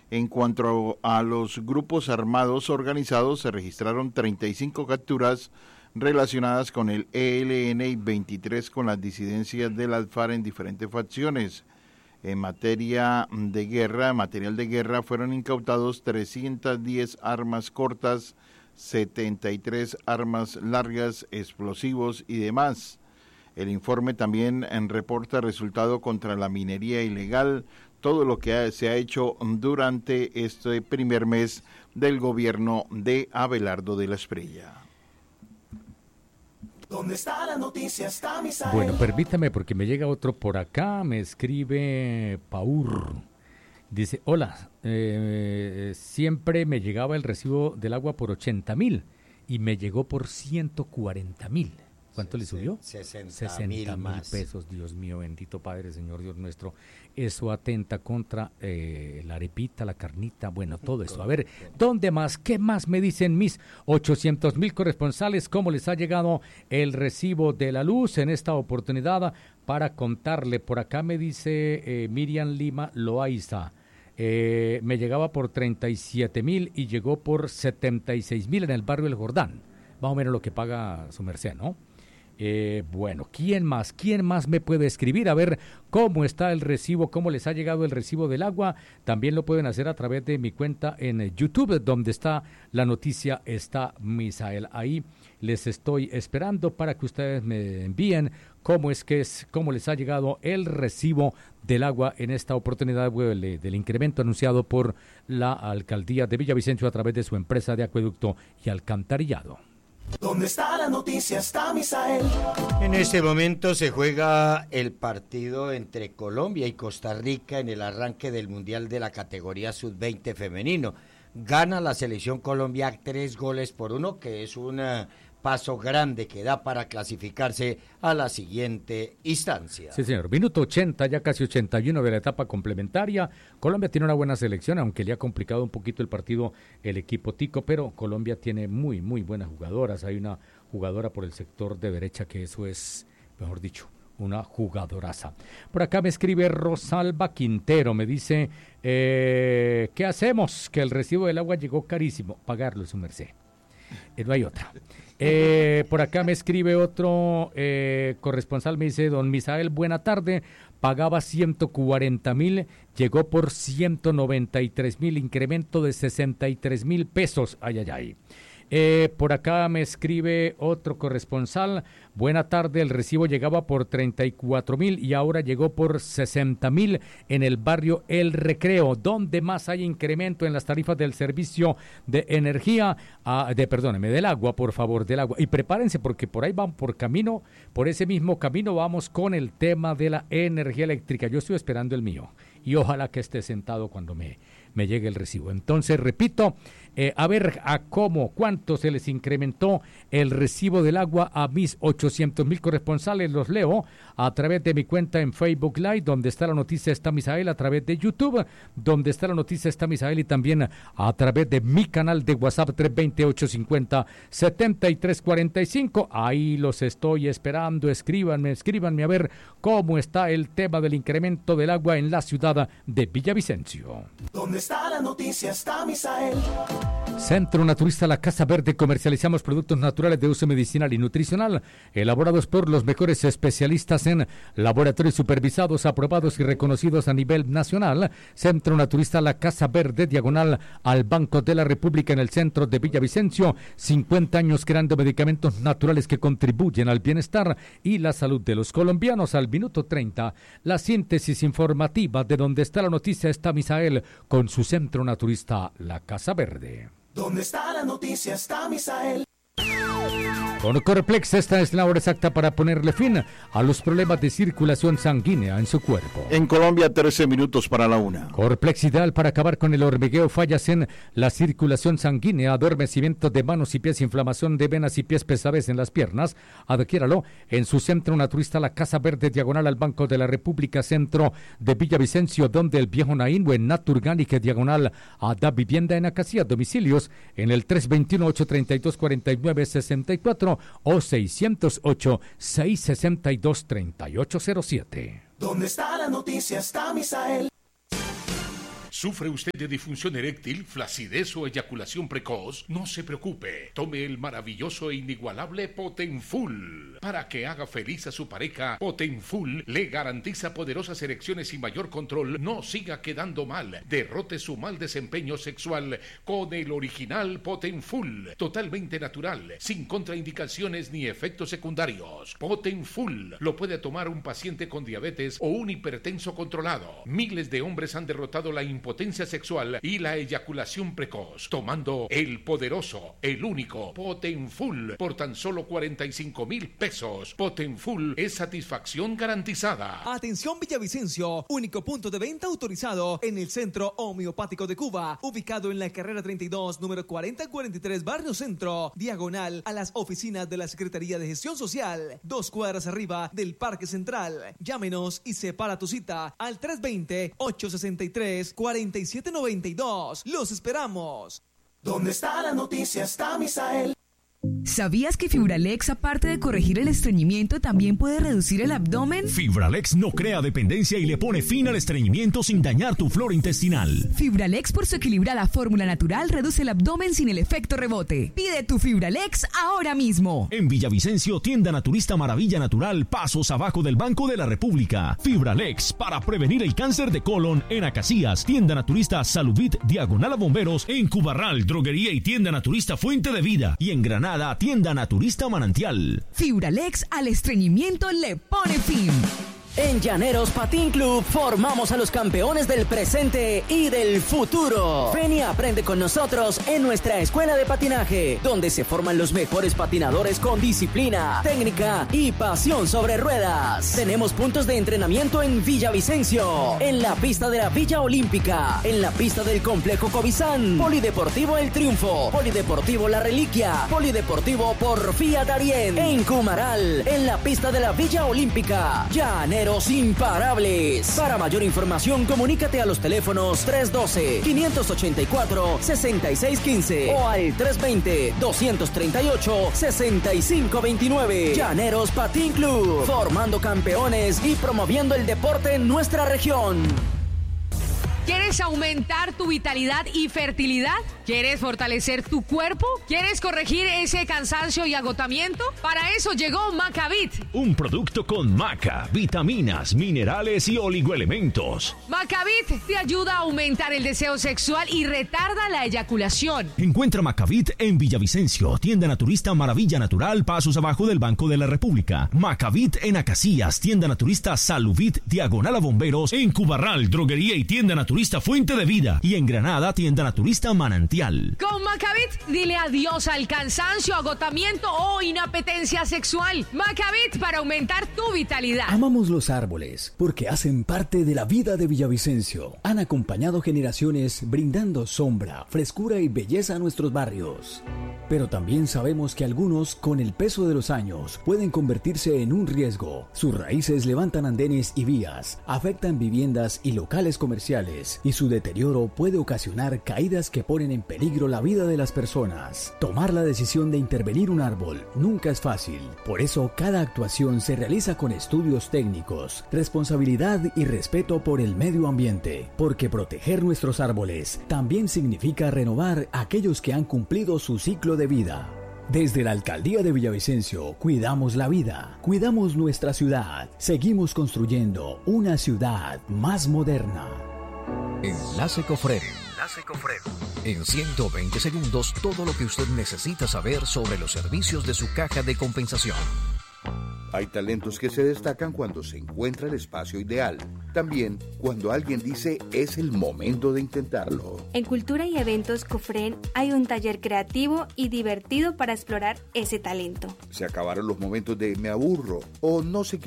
En cuanto a los grupos armados organizados, se registraron 35 capturas relacionadas con el ELN y 23 con las disidencias del FARC en diferentes facciones. En materia de guerra, material de guerra, fueron incautados 310 armas cortas, 73 armas largas, explosivos y demás. El informe también reporta resultado contra la minería ilegal, todo lo que se ha hecho durante este primer mes del gobierno de Abelardo de la Espriella. ¿Dónde está la noticia? Está Misael. Bueno, permítame porque me llega otro por acá, me escribe Paur. Dice, hola, siempre me llegaba el recibo del agua por 80,000 y me llegó por 140,000. ¿Cuánto le subió? 60,000 más. Pesos, Dios mío, bendito Padre, Señor Dios nuestro. Eso atenta contra la arepita, la carnita, bueno, todo eso. A ver, ¿dónde más? ¿Qué más me dicen mis 800,000 corresponsales? ¿Cómo les ha llegado el recibo de la luz en esta oportunidad para contarle? Por acá me dice Miriam Lima Loaiza. Me llegaba por 37,000 y llegó por 76,000 en el barrio El Jordán. Más o menos lo que paga su merced, ¿no? Bueno, ¿quién más? ¿Quién más me puede escribir? A ver cómo está el recibo, cómo les ha llegado el recibo del agua. También lo pueden hacer a través de mi cuenta en YouTube, donde está la noticia, está Misael. Ahí les estoy esperando para que ustedes me envíen cómo les ha llegado el recibo del agua en esta oportunidad del incremento anunciado por la alcaldía de Villavicencio a través de su empresa de acueducto y alcantarillado. ¿Dónde está la noticia? Está Misael. En este momento se juega el partido entre Colombia y Costa Rica en el arranque del Mundial de la categoría Sub-20 femenino. Gana la selección Colombia 3-1, que es un paso grande que da para clasificarse a la siguiente instancia. Sí, señor. Minuto 80, ya casi 81 de la etapa complementaria. Colombia tiene una buena selección, aunque le ha complicado un poquito el partido el equipo tico, pero Colombia tiene muy, muy buenas jugadoras. Hay una jugadora por el sector de derecha que eso es, mejor dicho, una jugadoraza. Por acá me escribe Rosalba Quintero, me dice, ¿qué hacemos? Que el recibo del agua llegó carísimo. Pagarlo, su merced. No hay otra. Por acá me escribe otro corresponsal, me dice, don Misael, buena tarde, pagaba 140,000, llegó por 193,000, incremento de 63,000 pesos, ay. Por acá me escribe otro corresponsal, buena tarde, el recibo llegaba por 34,000 y ahora llegó por 60,000 en el barrio El Recreo, donde más hay incremento en las tarifas del servicio de energía, del agua, por favor, del agua. Y prepárense porque por ahí van por ese mismo camino vamos con el tema de la energía eléctrica. Yo estoy esperando el mío y ojalá que esté sentado cuando me llegue el recibo. Entonces, repito, a ver cuánto se les incrementó el recibo del agua a mis 800,000 corresponsales. Los leo a través de mi cuenta en Facebook Live, donde está la noticia está Misael, a través de YouTube, donde está la noticia está Misael, y también a través de mi canal de WhatsApp 320-850-7345. Ahí los estoy esperando. Escríbanme a ver cómo está el tema del incremento del agua en la ciudad de Villavicencio. ¿Dónde está la noticia? Está Misael. Centro Naturista La Casa Verde. Comercializamos productos naturales de uso medicinal y nutricional, elaborados por los mejores especialistas en laboratorios supervisados, aprobados y reconocidos a nivel nacional. Centro Naturista La Casa Verde, diagonal al Banco de la República, en el centro de Villavicencio. 50 años creando medicamentos naturales que contribuyen al bienestar y la salud de los colombianos. Al minuto 30, la síntesis informativa de donde está la noticia está Misael con su Centro Naturista La Casa Verde. ¿Dónde está la noticia? Está Misael. Con Corplex, esta es la hora exacta para ponerle fin a los problemas de circulación sanguínea en su cuerpo. En Colombia, 13 minutos para la 1. Corplex, ideal para acabar con el hormigueo, fallas en la circulación sanguínea, adormecimiento de manos y pies, inflamación de venas y pies, pesadez en las piernas. Adquiéralo en su Centro Naturista La Casa Verde, diagonal al Banco de la República, centro de Villavicencio, donde el viejo Naín, o en Naturgánica, diagonal a Da Vivienda en Acacía. Domicilios en el 321-832-4964 o 608-662-3807. ¿Dónde está la noticia? Está Misael. ¿Sufre usted de disfunción eréctil, flacidez o eyaculación precoz? No se preocupe. Tome el maravilloso e inigualable Potenfull. Para que haga feliz a su pareja, Potenfull le garantiza poderosas erecciones y mayor control. No siga quedando mal. Derrote su mal desempeño sexual con el original Potenfull. Totalmente natural, sin contraindicaciones ni efectos secundarios. Potenfull lo puede tomar un paciente con diabetes o un hipertenso controlado. Miles de hombres han derrotado la impotencia sexual y la eyaculación precoz tomando el poderoso, el único Potenfull por tan solo 45,000 pesos. Potenfull es satisfacción garantizada. Atención Villavicencio, único punto de venta autorizado en el Centro Homeopático de Cuba, ubicado en la carrera 32, número 4043, Barrio Centro, diagonal a las oficinas de la Secretaría de Gestión Social, 2 cuadras arriba del Parque Central. Llámenos y separa tu cita al 320-863-4792. ¡Los esperamos! ¿Dónde está la noticia? Está Misael. ¿Sabías que Fibralex, aparte de corregir el estreñimiento, también puede reducir el abdomen? Fibralex no crea dependencia y le pone fin al estreñimiento sin dañar tu flora intestinal. Fibralex, por su equilibrada fórmula natural, reduce el abdomen sin el efecto rebote. Pide tu Fibralex ahora mismo. En Villavicencio, tienda naturista Maravilla Natural, pasos abajo del Banco de la República. Fibralex, para prevenir el cáncer de colon. En Acacias, tienda naturista Saludvit, diagonal a Bomberos. En Cubarral, droguería y tienda naturista Fuente de Vida. Y en Granada, tienda naturista Manantial. Fibralex al estreñimiento le pone fin. En Llaneros Patín Club formamos a los campeones del presente y del futuro. Ven y aprende con nosotros en nuestra escuela de patinaje, donde se forman los mejores patinadores con disciplina, técnica y pasión sobre ruedas. Tenemos puntos de entrenamiento en Villavicencio, en la pista de la Villa Olímpica, en la pista del Complejo Cobizán, Polideportivo El Triunfo, Polideportivo La Reliquia, Polideportivo Porfía Darién, en Cumaral, en la pista de la Villa Olímpica. Llaneros imparables. Para mayor información, comunícate a los teléfonos 312-584-6615 o al 320-238-6529. Llaneros Patín Club, formando campeones y promoviendo el deporte en nuestra región. ¿Quieres aumentar tu vitalidad y fertilidad? ¿Quieres fortalecer tu cuerpo? ¿Quieres corregir ese cansancio y agotamiento? Para eso llegó Macavit. Un producto con maca, vitaminas, minerales y oligoelementos. Macavit te ayuda a aumentar el deseo sexual y retarda la eyaculación. Encuentra Macavit en Villavicencio, tienda naturista Maravilla Natural, pasos abajo del Banco de la República. Macavit en Acacias, tienda naturista Saluvit, diagonal a Bomberos. En Cubarral, droguería y tienda naturista Fuente de Vida. Y en Granada, tienda naturista Manantial. Con Macavit, dile adiós al cansancio, agotamiento o inapetencia sexual. Macavit para aumentar tu vitalidad. Amamos los árboles porque hacen parte de la vida de Villavicencio. Han acompañado generaciones brindando sombra, frescura y belleza a nuestros barrios. Pero también sabemos que algunos, con el peso de los años, pueden convertirse en un riesgo. Sus raíces levantan andenes y vías, afectan viviendas y locales comerciales, y su deterioro puede ocasionar caídas que ponen en peligro la vida de las personas. Tomar la decisión de intervenir un árbol nunca es fácil. Por eso, cada actuación se realiza con estudios técnicos, responsabilidad y respeto por el medio ambiente, porque proteger nuestros árboles también significa renovar a aquellos que han cumplido su ciclo de vida. Desde la Alcaldía de Villavicencio, cuidamos la vida, cuidamos nuestra ciudad, seguimos construyendo una ciudad más moderna. Enlace Cofrero. En 120 segundos, todo lo que usted necesita saber sobre los servicios de su caja de compensación. Hay talentos que se destacan cuando se encuentra el espacio ideal. También cuando alguien dice es el momento de intentarlo. En Cultura y Eventos Cofren hay un taller creativo y divertido para explorar ese talento. Se acabaron los momentos de me aburro o no sé qué